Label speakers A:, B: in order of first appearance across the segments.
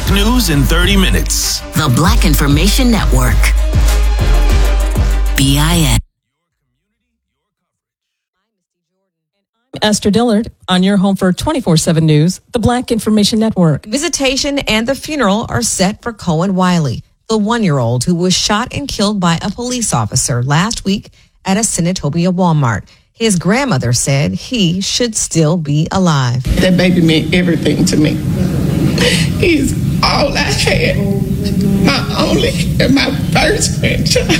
A: Black news in 30 minutes.
B: The Black Information Network. BIN.
C: Esther Dillard on your home for 24/7 News, the Black Information Network.
D: Visitation and the funeral are set for Cohen Wiley, the 1-year-old who was shot and killed by a police officer last week at a Senatobia Walmart. His grandmother said he should still be alive.
E: That baby meant everything to me. He's all I had, my only and my first grandchild.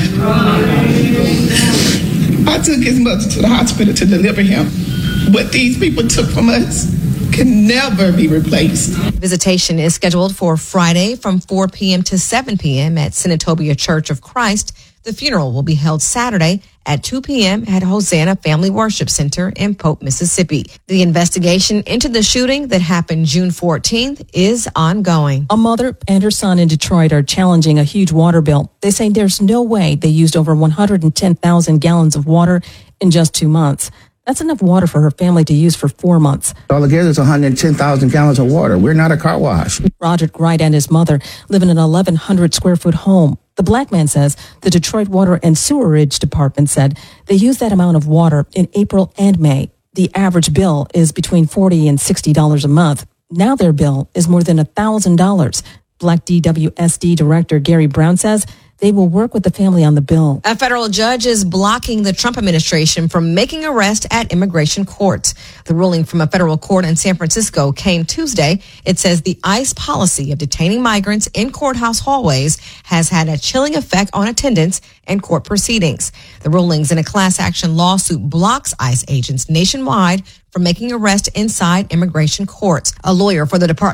E: I took his mother to the hospital to deliver him. What these people took from us can never be replaced.
D: Visitation is scheduled for Friday from 4 p.m. to 7 p.m. at Senatobia Church of Christ. The funeral will be held Saturday at 2 p.m. at Hosanna Family Worship Center in Pope, Mississippi. The investigation into the shooting that happened June 14th is ongoing.
C: A mother and her son in Detroit are challenging a huge water bill. They say there's no way they used over 110,000 gallons of water in just 2 months. That's enough water for her family to use for 4 months.
F: Altogether, it's 110,000 gallons of water. We're not a car wash.
C: Roderick Wright and his mother live in an 1,100 square foot home. The black man says the Detroit Water and Sewerage Department said they used that amount of water in April and May. The average bill is between $40 and $60 a month. Now their bill is more than $1,000. Black DWSD Director Gary Brown says they will work with the family on the bill.
D: A federal judge is blocking the Trump administration from making arrests at immigration courts. The ruling from a federal court in San Francisco came Tuesday. It says the ICE policy of detaining migrants in courthouse hallways has had a chilling effect on attendance and court proceedings. The rulings in a class action lawsuit blocks ICE agents nationwide from making arrests inside immigration courts. A lawyer for the Department